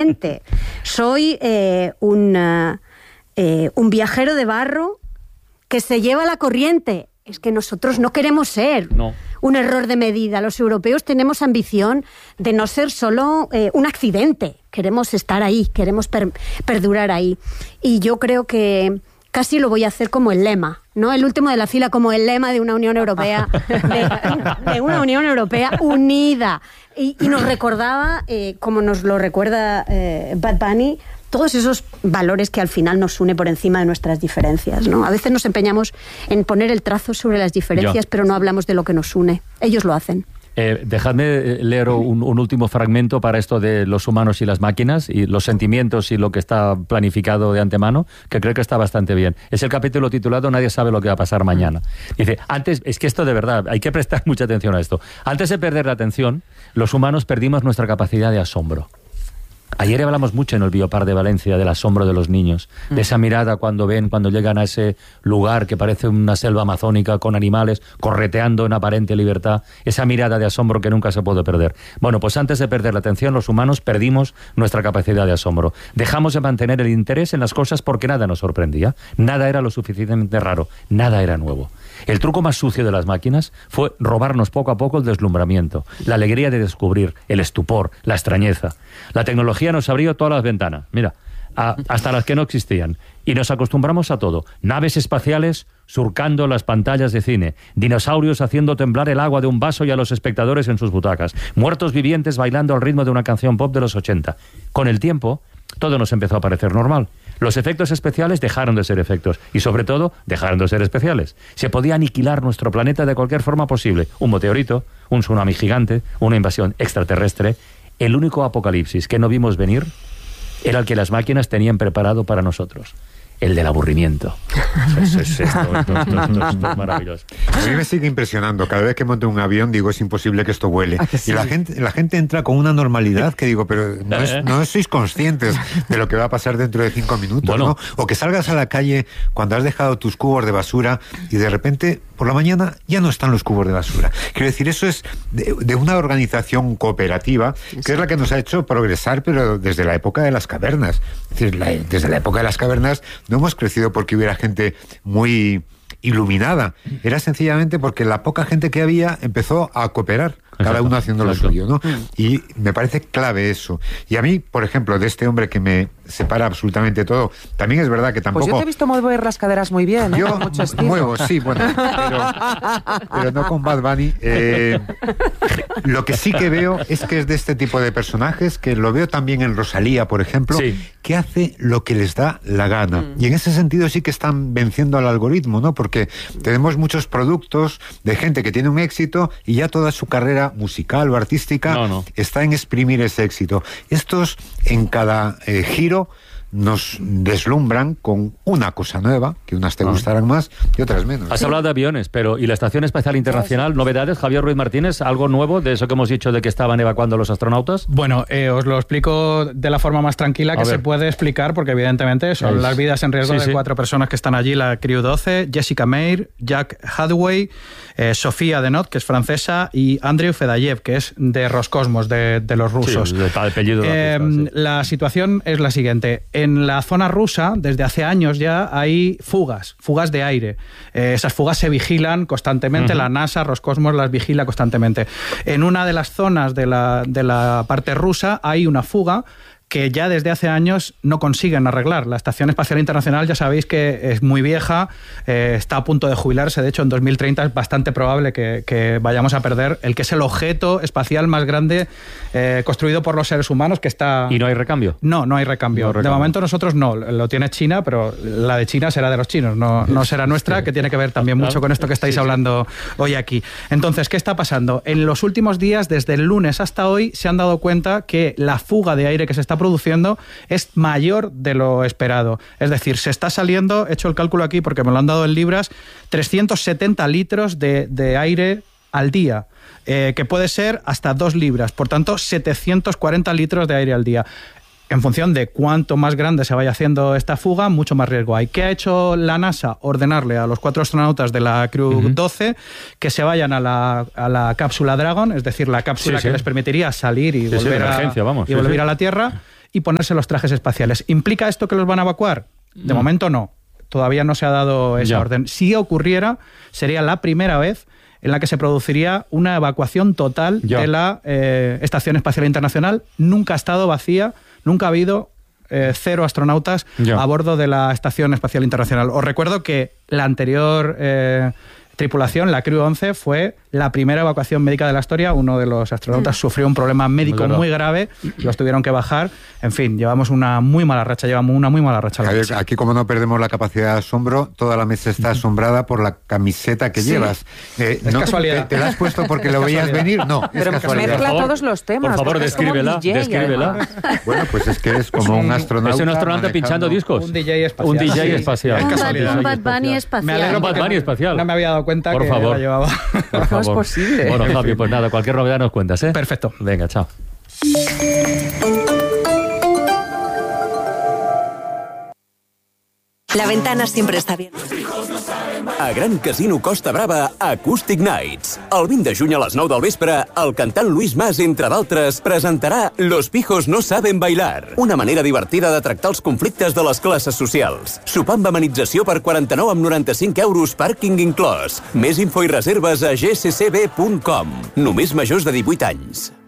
corriente. Soy un viajero de barro que se lleva la corriente. Es que nosotros no queremos ser un error de medida. Los europeos tenemos ambición de no ser solo un accidente. Queremos estar ahí, queremos perdurar ahí. Y yo creo que casi lo voy a hacer como el lema, ¿no? El último de la fila, como el lema de una Unión Europea, de una Unión Europea unida. Y nos recordaba, como nos lo recuerda Bad Bunny, todos esos valores que al final nos une por encima de nuestras diferencias, ¿no? A veces nos empeñamos en poner el trazo sobre las diferencias, pero no hablamos de lo que nos une. Ellos lo hacen. Dejadme leer un último fragmento para esto de los humanos y las máquinas y los sentimientos y lo que está planificado de antemano, que creo que está bastante bien. Es el capítulo titulado Nadie sabe lo que va a pasar mañana. Dice, antes, es que esto de verdad, hay que prestar mucha atención a esto. Antes de perder la atención, los humanos perdimos nuestra capacidad de asombro. Ayer hablamos mucho en el Biopar de Valencia del asombro de los niños, de esa mirada cuando llegan a ese lugar que parece una selva amazónica con animales correteando en aparente libertad, esa mirada de asombro que nunca se puede perder. Bueno, pues antes de perder la atención, los humanos perdimos nuestra capacidad de asombro. Dejamos de mantener el interés en las cosas porque nada nos sorprendía, nada era lo suficientemente raro, nada era nuevo. El truco más sucio de las máquinas fue robarnos poco a poco el deslumbramiento, la alegría de descubrir, el estupor, la extrañeza. La tecnología nos abrió todas las ventanas, mira, hasta las que no existían, y nos acostumbramos a todo. Naves espaciales surcando las pantallas de cine, dinosaurios haciendo temblar el agua de un vaso y a los espectadores en sus butacas, muertos vivientes bailando al ritmo de una canción pop de los 80. Con el tiempo, todo nos empezó a parecer normal. Los efectos especiales dejaron de ser efectos y, sobre todo, dejaron de ser especiales. Se podía aniquilar nuestro planeta de cualquier forma posible. Un meteorito, un tsunami gigante, una invasión extraterrestre. El único apocalipsis que no vimos venir era el que las máquinas tenían preparado para nosotros. El del aburrimiento. Esto es maravilloso. A mí me sigue impresionando. Cada vez que monto un avión digo, es imposible que esto vuele. Sí. Y la gente entra con una normalidad que digo, pero no sois conscientes de lo que va a pasar dentro de 5 minutos, bueno, ¿no? O que salgas a la calle cuando has dejado tus cubos de basura y de repente, por la mañana, ya no están los cubos de basura. Quiero decir, eso es de una organización cooperativa, que es la que nos ha hecho progresar, pero desde la época de las cavernas. Es decir, desde la época de las cavernas no hemos crecido porque hubiera gente muy iluminada. Era sencillamente porque la poca gente que había empezó a cooperar, cada uno haciendo lo suyo, ¿no? Y me parece clave eso. Y a mí, por ejemplo, de este hombre que me separa absolutamente todo, también es verdad que tampoco... Pues yo te he visto mover las caderas muy bien, ¿eh? Yo muevo, sí, bueno, pero no con Bad Bunny. Lo que sí que veo es que es de este tipo de personajes, que lo veo también en Rosalía, por ejemplo, que hace lo que les da la gana. Y en ese sentido sí que están venciendo al algoritmo, ¿no? Porque tenemos muchos productos de gente que tiene un éxito y ya toda su carrera musical o artística está en exprimir ese éxito. Estos en cada giro nos deslumbran con una cosa nueva, que unas te gustarán más y otras menos. Has hablado de aviones, pero ¿y la Estación Espacial Internacional? ¿Novedades, Javier Ruiz Martínez? ¿Algo nuevo de eso que hemos dicho de que estaban evacuando los astronautas? Bueno, os lo explico de la forma más tranquila que se puede explicar, porque evidentemente son las vidas en riesgo de 4 personas que están allí, la Crew 12, Jessica Meir, Jack Hadaway, Sofía Denot, que es francesa, y Andrei Fedayev, que es de Roscosmos, de los rusos. Sí, de tal apellido de la situación es la siguiente. En la zona rusa, desde hace años ya, hay fugas de aire. Esas fugas se vigilan constantemente, la NASA, Roscosmos las vigila constantemente. En una de las zonas de la parte rusa hay una fuga que ya desde hace años no consiguen arreglar. La Estación Espacial Internacional, ya sabéis que es muy vieja, está a punto de jubilarse. De hecho, en 2030 es bastante probable que vayamos a perder el que es el objeto espacial más grande construido por los seres humanos, que está... ¿Y no hay recambio? No hay recambio. De momento nosotros no. Lo tiene China, pero la de China será de los chinos, no será nuestra, que tiene que ver también mucho con esto que estáis hablando hoy aquí. Entonces, ¿qué está pasando? En los últimos días, desde el lunes hasta hoy, se han dado cuenta que la fuga de aire que se está produciendo es mayor de lo esperado. Es decir, se está saliendo, he hecho el cálculo aquí porque me lo han dado en libras, 370 litros de aire al día, que puede ser hasta 2 libras, por tanto 740 litros de aire al día. En función de cuánto más grande se vaya haciendo esta fuga, mucho más riesgo hay. ¿Qué ha hecho la NASA? Ordenarle a los 4 astronautas de la Crew 12 que se vayan a la cápsula Dragon, es decir, la cápsula que les permitiría salir y volver a la Tierra, y ponerse los trajes espaciales. ¿Implica esto que los van a evacuar? De momento no. Todavía no se ha dado esa orden. Si ocurriera, sería la primera vez en la que se produciría una evacuación total de la Estación Espacial Internacional. Nunca ha estado vacía, nunca ha habido 0 astronautas a bordo de la Estación Espacial Internacional. Os recuerdo que la anterior tripulación, la Crew 11, fue la primera evacuación médica de la historia. Uno de los astronautas sufrió un problema médico muy grave, los tuvieron que bajar. En fin, llevamos una muy mala racha. Javier, aquí como no perdemos la capacidad de asombro, toda la mesa está asombrada por la camiseta que llevas. Es casualidad. ¿Te la has puesto porque lo veías venir? No, pero es casualidad. mezcla todos los temas. Por favor, descríbela. Bueno, pues es que es como un astronauta. Es un astronauta pinchando discos. Un DJ espacial. Un DJ espacial. Un Bad Bunny espacial. Me alegro Bad Bunny espacial. No me había dado cuenta que la llevaba. Por favor. ¿Cómo es posible? Bueno, Javi, pues nada, cualquier novedad nos cuentas, ¿eh? Perfecto. Venga, chao. La ventana siempre está bien. A Gran Casino Costa Brava, Acoustic Nights. El 20 de juny a les 9 del vespre, el cantant Luis Mas, entre d'altres, presentarà Los pijos no saben bailar, una manera divertida de tractar els conflictes de les classes socials. Sopar amb amenització per 49,95 €, pàrquing inclòs. Més info i reserves a gccb.com. Només majors de 18 anys.